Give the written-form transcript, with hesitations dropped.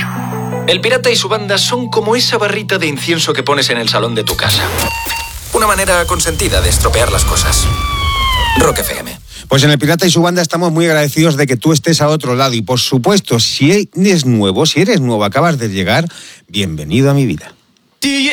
El pirata y su banda son como esa barrita de incienso que pones en el salón de tu casa. Una manera consentida de estropear las cosas. Rock FM. Pues en El Pirata y su banda estamos muy agradecidos de que tú estés al otro lado. Y por supuesto, si eres nuevo, acabas de llegar, bienvenido a mi vida. Do you